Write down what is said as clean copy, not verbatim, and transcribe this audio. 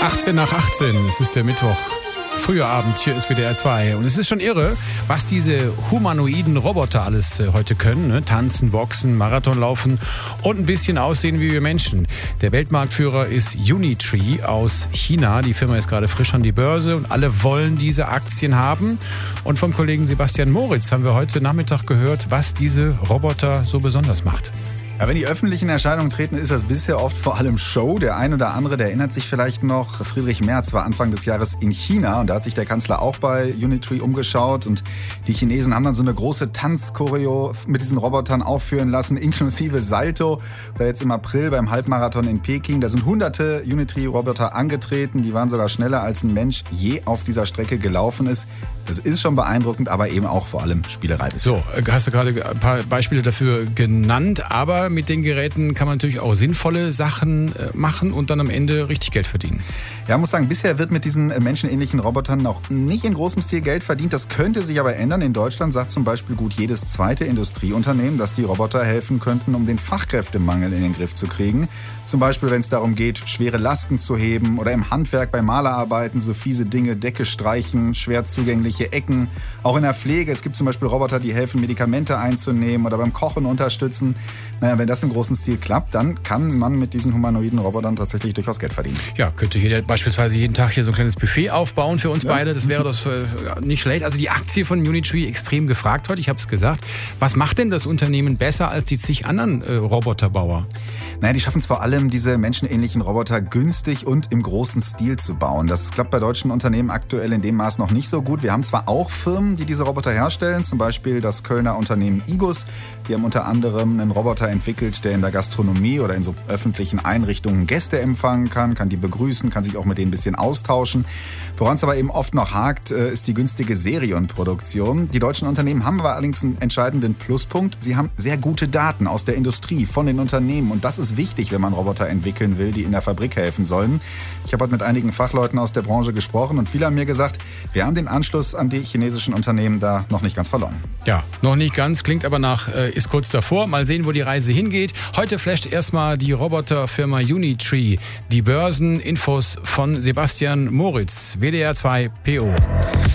18 nach 18, es ist der Mittwoch. Früher Abend, hier ist WDR 2. Und es ist schon irre, was diese humanoiden Roboter alles heute können. Ne? Tanzen, boxen, Marathon laufen und ein bisschen aussehen wie wir Menschen. Der Weltmarktführer ist Unitree aus China. Die Firma ist gerade frisch an die Börse und alle wollen diese Aktien haben. Und vom Kollegen Sebastian Moritz haben wir heute Nachmittag gehört, was diese Roboter so besonders macht. Ja, wenn die öffentlichen Erscheinungen treten, ist das bisher oft vor allem Show. Der ein oder andere, der erinnert sich vielleicht noch, Friedrich Merz war Anfang des Jahres in China und da hat sich der Kanzler auch bei Unitree umgeschaut und die Chinesen haben dann so eine große Tanzchoreo mit diesen Robotern aufführen lassen, inklusive Salto. War jetzt im April beim Halbmarathon in Peking, da sind hunderte Unitree-Roboter angetreten, die waren sogar schneller als ein Mensch je auf dieser Strecke gelaufen ist. Das ist schon beeindruckend, aber eben auch vor allem Spielerei. So, hast du gerade ein paar Beispiele dafür genannt, aber mit den Geräten kann man natürlich auch sinnvolle Sachen machen und dann am Ende richtig Geld verdienen. Ja, muss sagen, bisher wird mit diesen menschenähnlichen Robotern noch nicht in großem Stil Geld verdient. Das könnte sich aber ändern. In Deutschland sagt zum Beispiel gut jedes zweite Industrieunternehmen, dass die Roboter helfen könnten, um den Fachkräftemangel in den Griff zu kriegen. Zum Beispiel, wenn es darum geht, schwere Lasten zu heben oder im Handwerk bei Malerarbeiten so fiese Dinge, Decke streichen, schwer zugängliche Ecken. Auch in der Pflege, es gibt zum Beispiel Roboter, die helfen, Medikamente einzunehmen oder beim Kochen unterstützen. Naja, wenn das im großen Stil klappt, dann kann man mit diesen humanoiden Robotern tatsächlich durchaus Geld verdienen. Ja, könnte jeder beispielsweise jeden Tag hier so ein kleines Buffet aufbauen für uns beide. Das wäre das nicht schlecht. Also die Aktie von Unitree extrem gefragt heute, ich habe es gesagt. Was macht denn das Unternehmen besser als die zig anderen Roboterbauer? Naja, die schaffen es vor allem, diese menschenähnlichen Roboter günstig und im großen Stil zu bauen. Das klappt bei deutschen Unternehmen aktuell in dem Maß noch nicht so gut. Wir haben zwar auch Firmen, die diese Roboter herstellen, zum Beispiel das Kölner Unternehmen Igus. Die haben unter anderem einen Roboter entwickelt, der in der Gastronomie oder in so öffentlichen Einrichtungen Gäste empfangen kann die begrüßen, kann sich auch mit denen ein bisschen austauschen. Woran es aber eben oft noch hakt, ist die günstige Serienproduktion. Die deutschen Unternehmen haben aber allerdings einen entscheidenden Pluspunkt. Sie haben sehr gute Daten aus der Industrie, von den Unternehmen. Und das ist wichtig, wenn man Roboter entwickeln will, die in der Fabrik helfen sollen. Ich habe heute mit einigen Fachleuten aus der Branche gesprochen und viele haben mir gesagt, wir haben den Anschluss an die chinesischen Unternehmen da noch nicht ganz verloren. Ja, noch nicht ganz, klingt aber nach, ist kurz davor. Mal sehen, wo die Reise hingeht. Heute flasht erstmal die Roboterfirma Unitree. Die Börseninfos von Sebastian Moritz, WDR 2 PO.